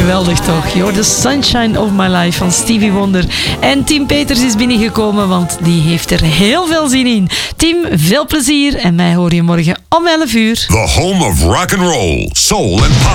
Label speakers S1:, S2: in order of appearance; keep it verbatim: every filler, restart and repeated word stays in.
S1: geweldig toch? You're the sunshine of my life van Stevie Wonder. En Tim Peters is binnengekomen, want die heeft er heel veel zin in. Tim, veel plezier en mij hoor je morgen om elf uur.
S2: The home of rock and roll, soul and pop.